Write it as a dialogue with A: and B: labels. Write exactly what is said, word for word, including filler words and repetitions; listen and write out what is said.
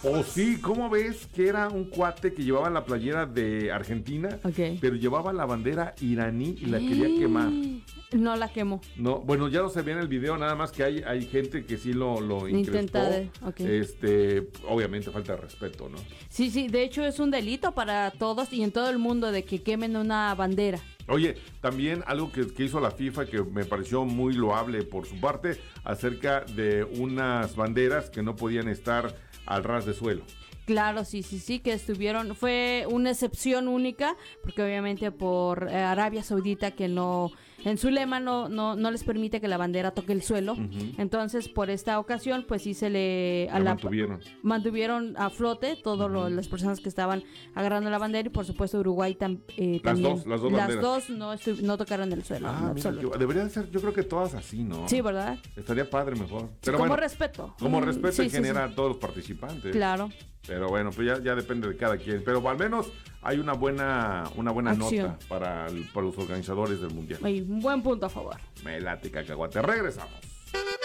A: O sí, ¿cómo ves que era un cuate que llevaba la playera de Argentina,
B: Ok.
A: pero llevaba la bandera iraní y la quería quemar?
B: No la quemó.
A: No, bueno, ya no se ve en el video, nada más que hay, hay gente que sí lo, lo increspó.
B: Intenta de- ok.
A: Este, obviamente falta de respeto, ¿no?
B: Sí, sí, de hecho es un delito para todos y en todo el mundo de que quemen una bandera.
A: Oye, también algo que, que hizo la FIFA que me pareció muy loable por su parte, acerca de unas banderas que no podían estar al ras de suelo.
B: Claro, sí, sí, sí, que estuvieron, fue una excepción única, porque obviamente por eh, Arabia Saudita que no, en su lema no, no, no les permite que la bandera toque el suelo,
A: Ujú.
B: entonces por esta ocasión pues sí se le...
A: La mantuvieron.
B: Mantuvieron a flote todas
A: Ujú.
B: las personas que estaban agarrando la bandera y por supuesto Uruguay tam- eh,
A: Las
B: también.
A: dos, las dos
B: Las
A: banderas.
B: dos no, estu- no tocaron el suelo. en
A: Ah, mira,
B: absoluto.
A: que- deberían ser, yo creo que todas así, ¿no?
B: Sí, ¿verdad?
A: Estaría padre mejor.
B: Sí,
A: Pero
B: como
A: bueno,
B: respeto.
A: como
B: Mm,
A: respeto
B: sí,
A: en
B: sí,
A: general
B: sí.
A: a todos los participantes.
B: Claro.
A: Pero bueno, pues ya, ya depende de cada quien. Pero al menos hay una buena, una buena
B: Acción.
A: nota para, el- para los organizadores del mundial.
B: Hay un buen punto a favor.
A: Me late cacahuate. Regresamos.